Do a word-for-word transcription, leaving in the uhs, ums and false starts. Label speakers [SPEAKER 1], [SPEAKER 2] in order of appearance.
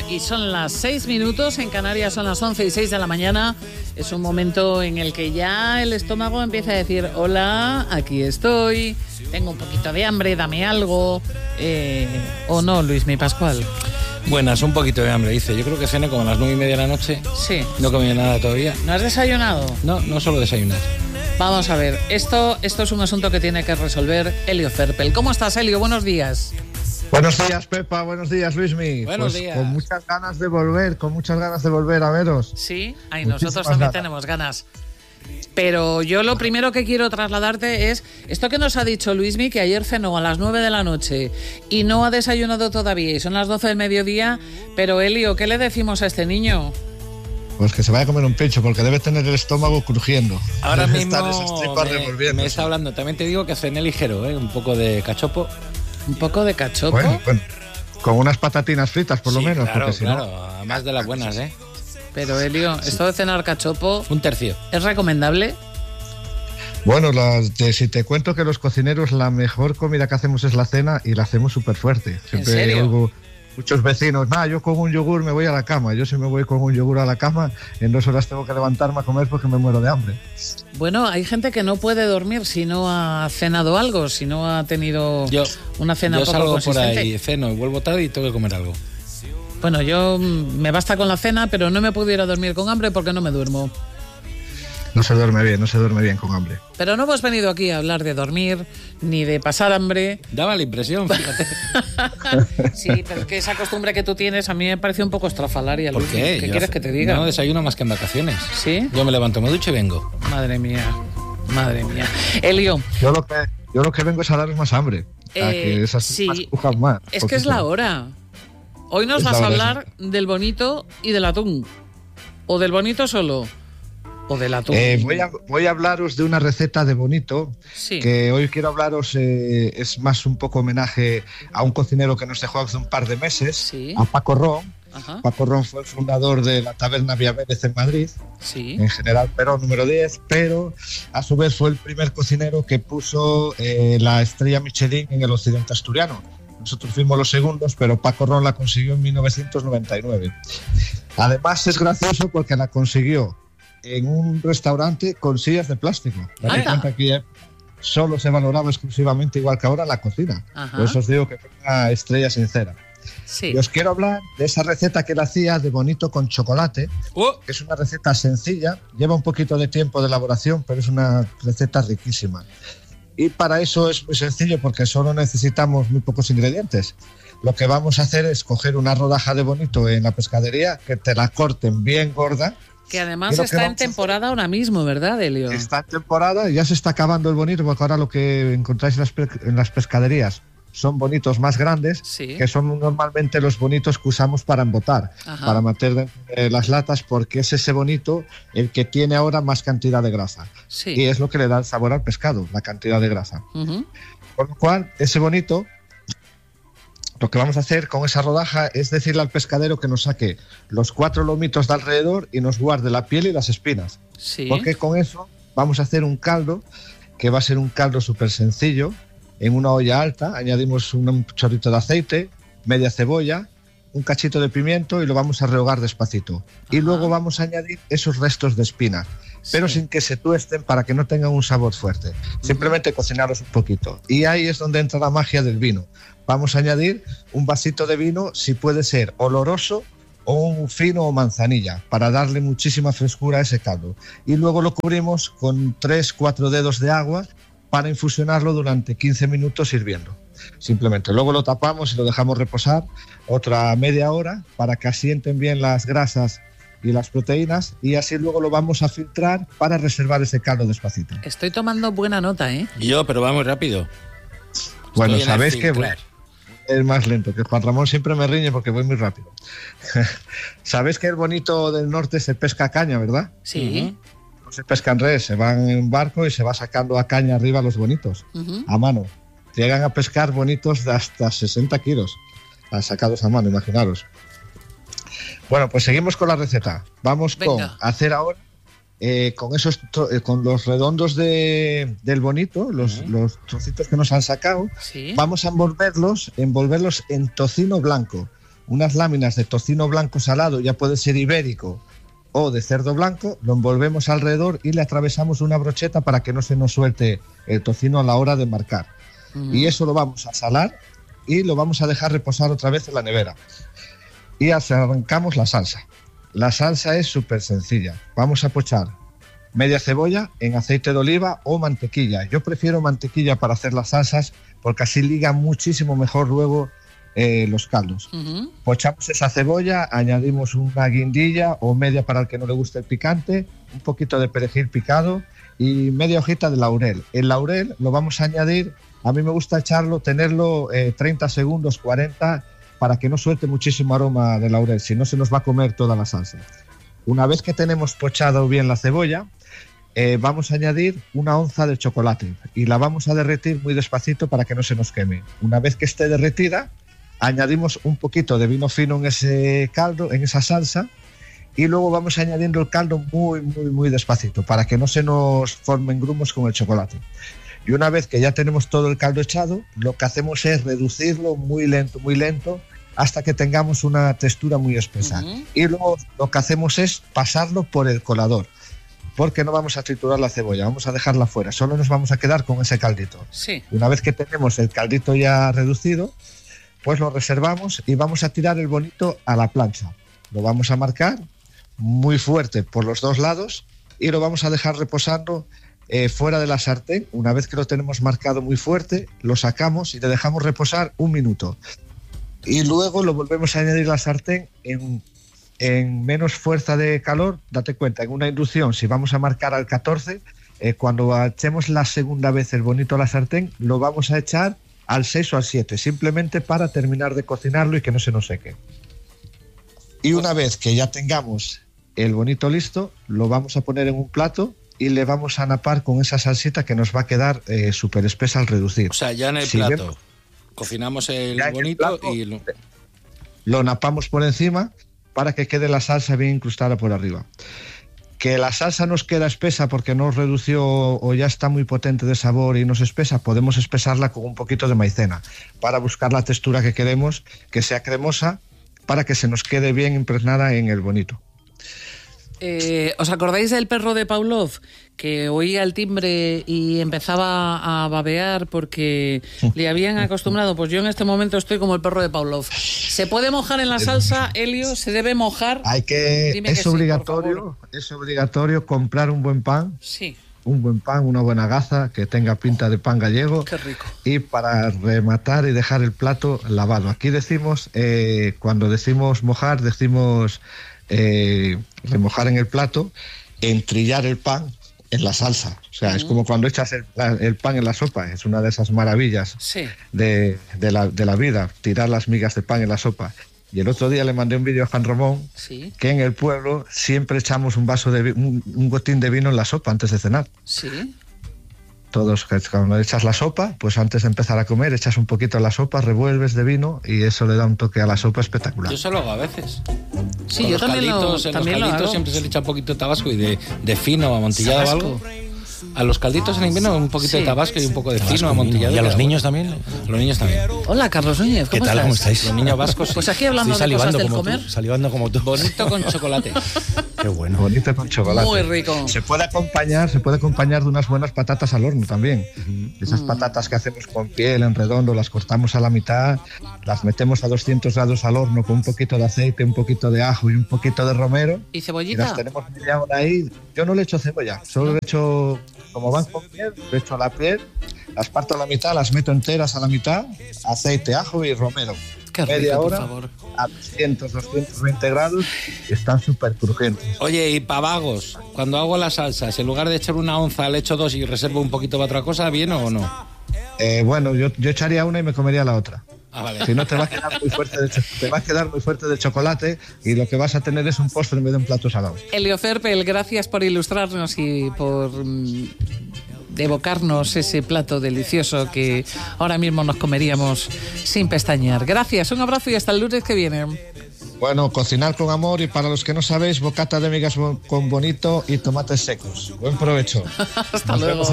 [SPEAKER 1] y son las seis minutos, en Canarias son las once y seis de la mañana. Es un momento en el que ya el estómago empieza a decir, hola, aquí estoy, tengo un poquito de hambre, dame algo, eh, o no, Luismi Pascual.
[SPEAKER 2] Buenas, un poquito de hambre, dice. Yo creo que cené como a las nueve y media de la noche.
[SPEAKER 1] Sí.
[SPEAKER 2] No comí nada todavía.
[SPEAKER 1] ¿No has desayunado?
[SPEAKER 2] No, no solo desayunar.
[SPEAKER 1] Vamos a ver, esto, esto es un asunto que tiene que resolver Elio Cerpel. ¿Cómo estás, Elio? Buenos días.
[SPEAKER 3] Buenos días, Pepa. Buenos días, Luismi.
[SPEAKER 2] Buenos
[SPEAKER 3] pues
[SPEAKER 2] días.
[SPEAKER 3] Con muchas ganas de volver, con muchas ganas de volver a veros.
[SPEAKER 1] Sí, ay,
[SPEAKER 3] Muchísimas
[SPEAKER 1] nosotros también
[SPEAKER 3] ganas.
[SPEAKER 1] tenemos ganas. Pero yo lo primero que quiero trasladarte es esto que nos ha dicho Luismi, que ayer cenó a las nueve de la noche y no ha desayunado todavía y son las doce del mediodía. Pero, Elio, ¿qué le decimos a este niño?
[SPEAKER 3] Pues que se vaya a comer un pecho, porque debe tener el estómago crujiendo.
[SPEAKER 2] Ahora
[SPEAKER 3] Debe
[SPEAKER 2] mismo
[SPEAKER 3] estar esas tripas
[SPEAKER 2] me,
[SPEAKER 3] revolviéndose.
[SPEAKER 2] me está hablando. También te digo que cené ligero, ¿eh? Un poco de cachopo.
[SPEAKER 1] ¿Un poco de cachopo?
[SPEAKER 3] Bueno, bueno, con unas patatinas fritas, por lo
[SPEAKER 2] Sí,
[SPEAKER 3] menos.
[SPEAKER 2] claro,
[SPEAKER 3] porque si
[SPEAKER 2] claro.
[SPEAKER 3] no...
[SPEAKER 2] Más de las buenas, ¿eh?
[SPEAKER 1] Pero, Elio, esto de cenar cachopo,
[SPEAKER 2] Un tercio.
[SPEAKER 1] ¿es recomendable?
[SPEAKER 3] Bueno, las de- si te cuento que los cocineros la mejor comida que hacemos es la cena y la hacemos súper fuerte. Siempre
[SPEAKER 1] serio?
[SPEAKER 3] oigo muchos vecinos, nada, yo con un yogur me voy a la cama. Yo si me voy con un yogur a la cama, en dos horas tengo que levantarme a comer porque me muero de hambre.
[SPEAKER 1] Bueno, hay gente que no puede dormir si no ha cenado algo, si no ha tenido
[SPEAKER 2] Yo,
[SPEAKER 1] una cena
[SPEAKER 2] yo
[SPEAKER 1] poco
[SPEAKER 2] salgo por
[SPEAKER 1] consistente.
[SPEAKER 2] ahí, ceno y vuelvo tarde y tengo que comer algo.
[SPEAKER 1] Bueno, yo mm, me basta con la cena, pero no me puedo ir a dormir con hambre porque no me duermo.
[SPEAKER 3] No se duerme bien, no se duerme bien con hambre.
[SPEAKER 1] Pero no hemos venido aquí a hablar de dormir, ni de pasar hambre.
[SPEAKER 2] Daba la impresión, fíjate.
[SPEAKER 1] Sí, pero es que esa costumbre que tú tienes a mí me parece un poco estrafalaria.
[SPEAKER 2] ¿Por
[SPEAKER 1] Luis.
[SPEAKER 2] qué?
[SPEAKER 1] ¿Qué
[SPEAKER 2] Yo
[SPEAKER 1] quieres
[SPEAKER 2] hace-
[SPEAKER 1] que te diga?
[SPEAKER 2] No desayuno más que en vacaciones.
[SPEAKER 1] ¿Sí?
[SPEAKER 2] Yo me levanto, me ducho y vengo.
[SPEAKER 1] Madre mía, madre mía. Elio,
[SPEAKER 3] Yo lo que, yo lo que vengo es a daros más hambre. A
[SPEAKER 1] Eh,
[SPEAKER 3] que esas
[SPEAKER 1] sí.
[SPEAKER 3] tripas crujan más.
[SPEAKER 1] es que es la
[SPEAKER 3] poquito.
[SPEAKER 1] hora. Hoy nos
[SPEAKER 3] Es
[SPEAKER 1] vas
[SPEAKER 3] la
[SPEAKER 1] a
[SPEAKER 3] hora,
[SPEAKER 1] hablar del bonito y del atún. O del bonito solo. O del atún.
[SPEAKER 3] Eh, voy, a, voy a hablaros de una receta de bonito,
[SPEAKER 1] Sí.
[SPEAKER 3] que hoy quiero hablaros, eh, es más un poco homenaje a un cocinero que nos dejó hace un par de meses,
[SPEAKER 1] Sí.
[SPEAKER 3] a Paco Ron.
[SPEAKER 1] Ajá.
[SPEAKER 3] Paco Ron fue el fundador de la taberna Vía Vélez en Madrid,
[SPEAKER 1] Sí.
[SPEAKER 3] en General Perón número diez, pero a su vez fue el primer cocinero que puso eh, la estrella Michelin en el occidente asturiano. Nosotros fuimos los segundos, pero Paco Ron la consiguió en mil novecientos noventa y nueve. Además es gracioso porque la consiguió en un restaurante con sillas de plástico. Date
[SPEAKER 1] Anda.
[SPEAKER 3] cuenta que ya solo se valoraba exclusivamente, igual que ahora, la cocina.
[SPEAKER 1] Ajá.
[SPEAKER 3] Por eso os digo que fue una estrella sincera.
[SPEAKER 1] Sí.
[SPEAKER 3] Y os quiero hablar de esa receta que él hacía de bonito con chocolate,
[SPEAKER 2] ¡Oh!
[SPEAKER 3] que es una receta sencilla, lleva un poquito de tiempo de elaboración, pero es una receta riquísima. Y para eso es muy sencillo porque solo necesitamos muy pocos ingredientes. Lo que vamos a hacer es coger una rodaja de bonito en la pescadería, que te la corten bien gorda.
[SPEAKER 1] Que además
[SPEAKER 3] Y lo que
[SPEAKER 1] está en
[SPEAKER 3] vamos a hacer-
[SPEAKER 1] temporada ahora mismo, ¿verdad, Elio?
[SPEAKER 3] Está en temporada y ya se está acabando el bonito, porque ahora lo que encontráis en las, pe- en las pescaderías son bonitos más grandes,
[SPEAKER 1] Sí.
[SPEAKER 3] que son normalmente los bonitos que usamos para embotar,
[SPEAKER 1] Ajá.
[SPEAKER 3] para meter dentro de las latas, porque es ese bonito el que tiene ahora más cantidad de grasa.
[SPEAKER 1] Sí.
[SPEAKER 3] Y es lo que le da el sabor al pescado, la cantidad de grasa.
[SPEAKER 1] Ujú.
[SPEAKER 3] Con lo cual, ese bonito, lo que vamos a hacer con esa rodaja es decirle al pescadero que nos saque los cuatro lomitos de alrededor y nos guarde la piel y las espinas.
[SPEAKER 1] Sí.
[SPEAKER 3] Porque con eso vamos a hacer un caldo que va a ser un caldo súper sencillo. En una olla alta añadimos un chorrito de aceite, media cebolla, un cachito de pimiento y lo vamos a rehogar despacito. Y
[SPEAKER 1] Ajá.
[SPEAKER 3] luego vamos a añadir esos restos de espina, pero
[SPEAKER 1] Sí.
[SPEAKER 3] sin que se tuesten para que no tengan un sabor fuerte. Simplemente cocinarlos un poquito. Y ahí es donde entra la magia del vino. Vamos a añadir un vasito de vino, si puede ser oloroso o un fino o manzanilla, para darle muchísima frescura a ese caldo. Y luego lo cubrimos con tres cuatro dedos de agua para infusionarlo durante quince minutos hirviendo. Simplemente. Luego lo tapamos y lo dejamos reposar otra media hora para que asienten bien las grasas y las proteínas, y así luego lo vamos a filtrar para reservar ese caldo despacito.
[SPEAKER 1] Estoy tomando buena nota, ¿eh?
[SPEAKER 2] Yo, pero va muy rápido.
[SPEAKER 3] Bueno,
[SPEAKER 2] Estoy en
[SPEAKER 3] sabéis
[SPEAKER 2] el
[SPEAKER 3] que
[SPEAKER 2] filtrar.
[SPEAKER 3] es más lento, que Juan Ramón siempre me riñe porque voy muy rápido. Sabéis que el bonito del norte se pesca a caña, ¿verdad?
[SPEAKER 1] Sí.
[SPEAKER 3] No se pesca en red, se van en un barco y se va sacando a caña arriba los bonitos,
[SPEAKER 1] Ujú.
[SPEAKER 3] a mano. Llegan a pescar bonitos de hasta sesenta kilos, sacados a mano, imaginaros. Bueno, pues seguimos con la receta. Vamos con
[SPEAKER 1] Venga.
[SPEAKER 3] hacer ahora, eh, con esos tro- eh, con los redondos de, del bonito, los,
[SPEAKER 2] Ujú.
[SPEAKER 3] los trocitos que nos han sacado,
[SPEAKER 1] Sí.
[SPEAKER 3] vamos a envolverlos, envolverlos en tocino blanco. unas láminas de tocino blanco salado, ya puede ser ibérico o de cerdo blanco, lo envolvemos alrededor y le atravesamos una brocheta para que no se nos suelte el tocino a la hora de marcar. Uh-huh. Y eso lo vamos a salar y lo vamos a dejar reposar otra vez en la nevera. Y arrancamos la salsa. La salsa es súper sencilla. Vamos a pochar media cebolla en aceite de oliva o mantequilla. Yo prefiero mantequilla para hacer las salsas porque así liga muchísimo mejor luego eh, los caldos. Uh-huh. Pochamos esa cebolla, añadimos una guindilla o media para el que no le guste el picante, un poquito de perejil picado y media hojita de laurel. El laurel lo vamos a añadir, a mí me gusta echarlo, tenerlo eh, treinta segundos, cuarenta, para que no suelte muchísimo aroma de laurel, si no se nos va a comer toda la salsa. Una vez que tenemos pochado bien la cebolla, eh, vamos a añadir una onza de chocolate y la vamos a derretir muy despacito para que no se nos queme. Una vez que esté derretida, añadimos un poquito de vino fino en ese caldo, en esa salsa, y luego vamos añadiendo el caldo muy, muy, muy despacito para que no se nos formen grumos con el chocolate. Y una vez que ya tenemos todo el caldo echado, lo que hacemos es reducirlo muy lento, muy lento, hasta que tengamos una textura muy espesa. Uh-huh. Y luego lo que hacemos es pasarlo por el colador, porque no vamos a triturar la cebolla, vamos a dejarla fuera, solo nos vamos a quedar con ese caldito.
[SPEAKER 1] Sí.
[SPEAKER 3] Una vez que tenemos el caldito ya reducido, pues lo reservamos y vamos a tirar el bonito a la plancha. Lo vamos a marcar muy fuerte por los dos lados y lo vamos a dejar reposando eh, fuera de la sartén. Una vez que lo tenemos marcado muy fuerte, lo sacamos y le dejamos reposar un minuto. Y luego lo volvemos a añadir a la sartén en, en menos fuerza de calor. Date cuenta, en una inducción, si vamos a marcar al catorce, eh, cuando echemos la segunda vez el bonito a la sartén, lo vamos a echar al seis o al siete, simplemente para terminar de cocinarlo y que no se nos seque. Y una vez que ya tengamos el bonito listo, lo vamos a poner en un plato y le vamos a napar con esa salsita que nos va a quedar eh, súper espesa al reducir.
[SPEAKER 2] O sea, ya en el si plato vemos, cocinamos el bonito el plato, y lo...
[SPEAKER 3] lo napamos por encima para que quede la salsa bien incrustada por arriba. Que la salsa nos queda espesa porque nos redució o ya está muy potente de sabor y nos espesa, podemos espesarla con un poquito de maicena para buscar la textura que queremos, que sea cremosa, para que se nos quede bien impregnada en el bonito.
[SPEAKER 1] Eh, ¿Os acordáis del perro de Pavlov? Que oía el timbre y empezaba a babear porque le habían acostumbrado. Pues yo en este momento estoy como el perro de Pavlov. ¿Se puede mojar en la salsa, Elio? ¿Se debe mojar?
[SPEAKER 3] Hay que,
[SPEAKER 1] Dime
[SPEAKER 3] es
[SPEAKER 1] que
[SPEAKER 3] obligatorio,
[SPEAKER 1] sí,
[SPEAKER 3] es obligatorio comprar un buen pan.
[SPEAKER 1] Sí.
[SPEAKER 3] Un buen pan, una buena gaza que tenga pinta de pan gallego.
[SPEAKER 1] Qué rico.
[SPEAKER 3] Y para rematar y dejar el plato lavado. Aquí decimos, eh, cuando decimos mojar, decimos eh, remojar en el plato, entrillar el pan en la salsa. O sea, uh-huh. es como cuando echas el, el pan en la sopa. Es una de esas maravillas
[SPEAKER 1] sí.
[SPEAKER 3] de, de, la, de la vida, tirar las migas de pan en la sopa. Y el otro día le mandé un vídeo a Juan Ramón,
[SPEAKER 1] sí.
[SPEAKER 3] que en el pueblo siempre echamos un vaso de un, un gotín de vino en la sopa antes de cenar.
[SPEAKER 1] Sí.
[SPEAKER 3] Todos, cuando echas la sopa, pues antes de empezar a comer, echas un poquito de la sopa, revuelves de vino y eso le da un toque a la sopa espectacular.
[SPEAKER 2] Yo eso lo hago a veces.
[SPEAKER 1] Sí,
[SPEAKER 2] Con
[SPEAKER 1] yo
[SPEAKER 2] los
[SPEAKER 1] también
[SPEAKER 2] calditos,
[SPEAKER 1] lo,
[SPEAKER 2] en
[SPEAKER 1] también
[SPEAKER 2] los calditos
[SPEAKER 1] lo hago.
[SPEAKER 2] siempre se le echa un poquito de tabasco y de, de fino, amontillado o algo. A los calditos en invierno un poquito sí. de tabasco y un poco de tabasco fino, amontillado.
[SPEAKER 4] ¿Y a los niños también?
[SPEAKER 2] Los niños también.
[SPEAKER 1] Hola, Carlos Núñez, ¿cómo
[SPEAKER 4] ¿Qué tal?
[SPEAKER 1] estás?
[SPEAKER 4] ¿Cómo estáis?
[SPEAKER 2] Los niños vascos.
[SPEAKER 1] Pues aquí hablando de cosas del comer.
[SPEAKER 4] Tú, salivando como tú.
[SPEAKER 2] Bonito con chocolate.
[SPEAKER 4] Qué bueno.
[SPEAKER 3] Bonito con chocolate.
[SPEAKER 1] Muy rico.
[SPEAKER 3] Se puede acompañar, se puede acompañar de unas buenas patatas al horno también. Uh-huh. Esas mm. patatas que hacemos con piel en redondo, las cortamos a la mitad, las metemos a doscientos grados al horno con un poquito de aceite, un poquito de ajo y un poquito de romero.
[SPEAKER 1] ¿Y cebollita?
[SPEAKER 3] Y las tenemos media hora ahí. Yo no le echo cebolla, solo le echo, como van con piel, le echo a la piel, las parto a la mitad, las meto enteras a la mitad, aceite, ajo y romero.
[SPEAKER 1] Qué rico,
[SPEAKER 3] media hora
[SPEAKER 1] por favor.
[SPEAKER 3] A doscientos, doscientos veinte grados y están súper crujientes.
[SPEAKER 2] Oye, y pavagos, cuando hago las salsas, en lugar de echar una onza, le echo dos y reservo un poquito para otra cosa, ¿bien o no?
[SPEAKER 3] Eh, bueno, yo, yo echaría una y me comería la otra.
[SPEAKER 2] Ah, vale.
[SPEAKER 3] Si no te va a quedar muy fuerte de cho- te va a quedar muy fuerte de chocolate y lo que vas a tener es un postre en vez de un plato salado.
[SPEAKER 1] Elio Ferpel, gracias por ilustrarnos y por mm, evocarnos ese plato delicioso que ahora mismo nos comeríamos sin pestañear. Gracias, un abrazo y hasta el lunes que viene.
[SPEAKER 3] Bueno, cocinar con amor y para los que no sabéis, bocata de migas con bonito y tomates secos. Buen provecho.
[SPEAKER 1] Hasta luego.